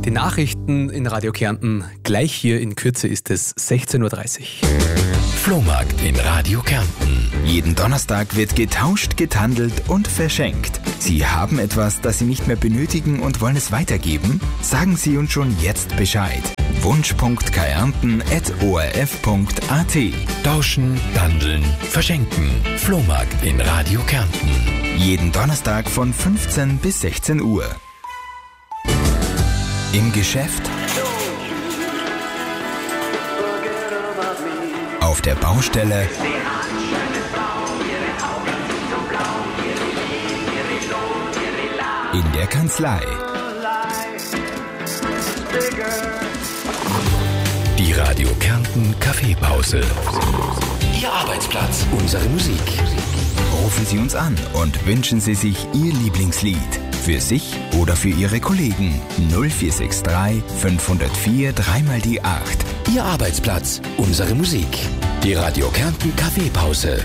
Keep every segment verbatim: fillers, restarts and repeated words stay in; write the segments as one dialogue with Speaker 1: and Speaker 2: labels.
Speaker 1: Die Nachrichten in Radio Kärnten. Gleich hier in Kürze ist es sechzehn Uhr dreißig.
Speaker 2: Flohmarkt in Radio Kärnten. Jeden Donnerstag wird getauscht, gethandelt und verschenkt. Sie haben etwas, das Sie nicht mehr benötigen und wollen es weitergeben? Sagen Sie uns schon jetzt Bescheid. wunsch punkt kärnten at o r f punkt a t.
Speaker 3: Tauschen, handeln, verschenken. Flohmarkt in Radio Kärnten.
Speaker 2: Jeden Donnerstag von fünfzehn bis sechzehn Uhr. Im Geschäft, auf der Baustelle, in der Kanzlei.
Speaker 3: Die Radio Kärnten Kaffeepause. Ihr Arbeitsplatz, unsere Musik.
Speaker 2: Rufen Sie uns an und wünschen Sie sich Ihr Lieblingslied. Für sich oder für Ihre Kollegen. null vier sechs drei fünf null vier drei mal die acht.
Speaker 3: Ihr Arbeitsplatz, unsere Musik. Die Radio Kärnten Kaffeepause.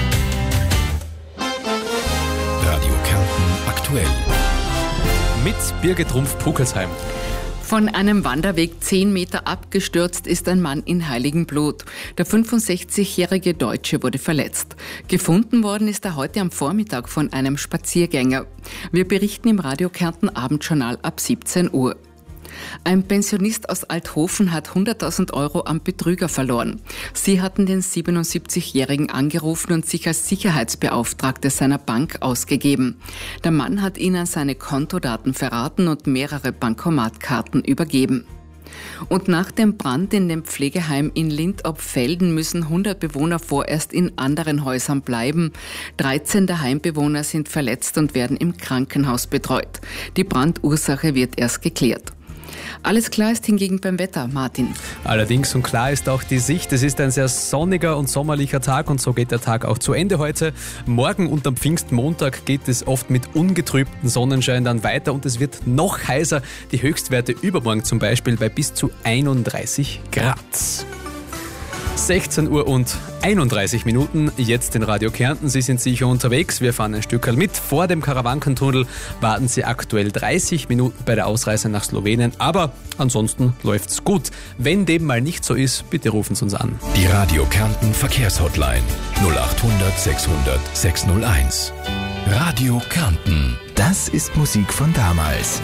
Speaker 3: Radio Kärnten aktuell.
Speaker 1: Mit Birgit Rumpf-Pukelsheim.
Speaker 4: Von einem Wanderweg zehn Meter abgestürzt ist ein Mann in Heiligenblut. Der fünfundsechzigjährige Deutsche wurde verletzt. Gefunden worden ist er heute am Vormittag von einem Spaziergänger. Wir berichten im Radio Kärnten Abendjournal ab siebzehn Uhr. Ein Pensionist aus Althofen hat hunderttausend Euro am Betrüger verloren. Sie hatten den siebenundsiebzigjährigen angerufen und sich als Sicherheitsbeauftragte seiner Bank ausgegeben. Der Mann hat ihnen seine Kontodaten verraten und mehrere Bankomatkarten übergeben. Und nach dem Brand in dem Pflegeheim in Lindobfelden müssen hundert Bewohner vorerst in anderen Häusern bleiben. dreizehn der Heimbewohner sind verletzt und werden im Krankenhaus betreut. Die Brandursache wird erst geklärt. Alles klar ist hingegen beim Wetter, Martin.
Speaker 1: Allerdings und klar ist auch die Sicht. Es ist ein sehr sonniger und sommerlicher Tag und so geht der Tag auch zu Ende heute. Morgen und am Pfingstmontag geht es oft mit ungetrübtem Sonnenschein dann weiter und es wird noch heißer. Die Höchstwerte übermorgen zum Beispiel bei bis zu einunddreißig Grad. sechzehn Uhr und einunddreißig Minuten, jetzt in Radio Kärnten. Sie sind sicher unterwegs, wir fahren ein Stückerl mit. Vor dem Karawankentunnel warten Sie aktuell dreißig Minuten bei der Ausreise nach Slowenien, aber ansonsten läuft's gut. Wenn dem mal nicht so ist, bitte rufen Sie uns an.
Speaker 3: Die Radio Kärnten Verkehrshotline null achthundert sechshundert sechshunderteins. Radio Kärnten.
Speaker 2: Das ist Musik von damals.